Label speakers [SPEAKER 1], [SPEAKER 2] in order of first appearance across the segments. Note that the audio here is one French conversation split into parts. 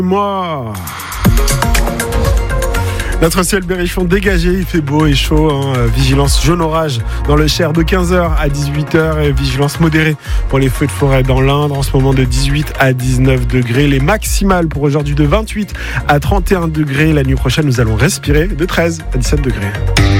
[SPEAKER 1] Moi. Notre ciel berrichon dégagé, il fait beau et chaud. Vigilance jaune orage dans le Cher de 15h à 18h et vigilance modérée pour les feux de forêt dans l'Indre en ce moment de 18 à 19 degrés. Les maximales pour aujourd'hui de 28 à 31 degrés. La nuit prochaine, nous allons respirer de 13 à 17 degrés.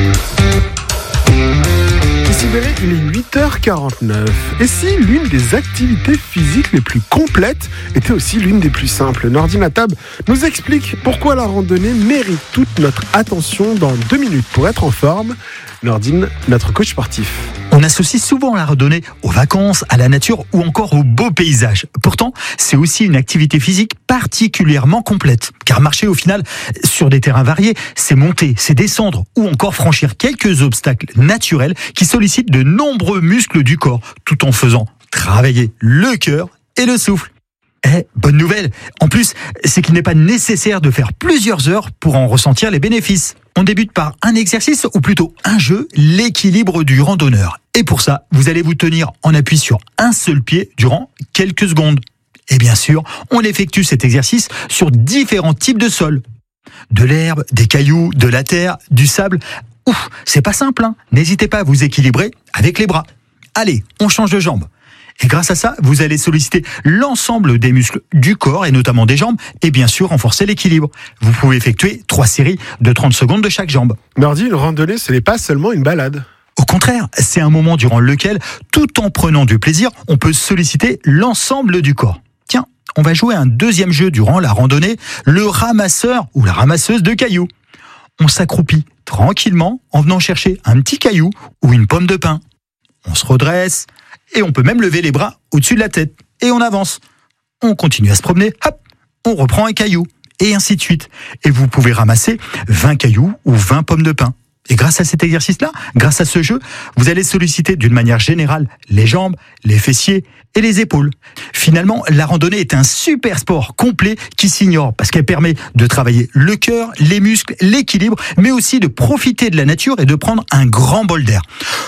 [SPEAKER 1] Ici Berry, il est 8h49. Et si l'une des activités physiques les plus complètes était aussi l'une des plus simples? Nordine Atab nous explique pourquoi la randonnée mérite toute notre attention dans 2 minutes pour être en forme. Nordine, notre coach sportif.
[SPEAKER 2] On associe souvent la randonnée aux vacances, à la nature ou encore aux beaux paysages. Pourtant, c'est aussi une activité physique particulièrement complète. Car marcher au final sur des terrains variés, c'est monter, c'est descendre ou encore franchir quelques obstacles naturels qui sollicitent de nombreux muscles du corps tout en faisant travailler le cœur et le souffle. Bonne nouvelle, en plus, c'est qu'il n'est pas nécessaire de faire plusieurs heures pour en ressentir les bénéfices. On débute par un exercice, ou plutôt un jeu, l'équilibre du randonneur. Et pour ça, vous allez vous tenir en appui sur un seul pied durant quelques secondes. Et bien sûr, on effectue cet exercice sur différents types de sols. De l'herbe, des cailloux, de la terre, du sable. C'est pas simple, hein. N'hésitez pas à vous équilibrer avec les bras. Allez, on change de jambe. Et grâce à ça, vous allez solliciter l'ensemble des muscles du corps et notamment des jambes et bien sûr renforcer l'équilibre. Vous pouvez effectuer 3 séries de 30 secondes de chaque jambe.
[SPEAKER 1] Mardi, une randonnée, ce n'est pas seulement une balade.
[SPEAKER 2] Au contraire, c'est un moment durant lequel, tout en prenant du plaisir, on peut solliciter l'ensemble du corps. Tiens, on va jouer un deuxième jeu durant la randonnée, le ramasseur ou la ramasseuse de cailloux. On s'accroupit tranquillement en venant chercher un petit caillou ou une pomme de pin. On se redresse et on peut même lever les bras au-dessus de la tête. Et on avance. On continue à se promener, hop, on reprend un caillou. Et ainsi de suite. Et vous pouvez ramasser 20 cailloux ou 20 pommes de pin. Et grâce à cet exercice-là, grâce à ce jeu, vous allez solliciter d'une manière générale les jambes, les fessiers et les épaules. Finalement, la randonnée est un super sport complet qui s'ignore parce qu'elle permet de travailler le cœur, les muscles, l'équilibre, mais aussi de profiter de la nature et de prendre un grand bol d'air.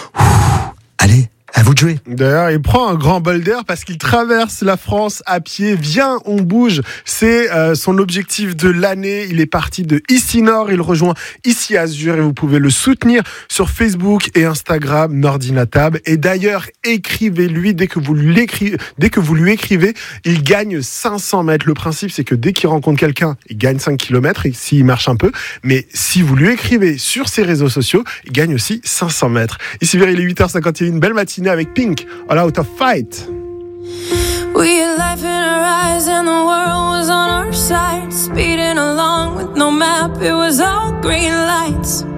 [SPEAKER 2] Allez, à vous de jouer.
[SPEAKER 1] D'ailleurs, il prend un grand bol d'air parce qu'il traverse la France à pied. Viens, on bouge. C'est son objectif de l'année. Il est parti de Ici Nord. Il rejoint Ici Azur et vous pouvez le soutenir sur Facebook et Instagram, Nordine Atab. Et d'ailleurs, écrivez-lui dès que vous lui écrivez, il gagne 500 mètres. Le principe, c'est que dès qu'il rencontre quelqu'un, il gagne 5 km s'il marche un peu. Mais si vous lui écrivez sur ses réseaux sociaux, il gagne aussi 500 mètres. Ici, il est 8h51. Belle matinée avec Pink, All Out of Fight.
[SPEAKER 3] We had life in our eyes and the world was on our side. Speeding along with no map, it was all green lights.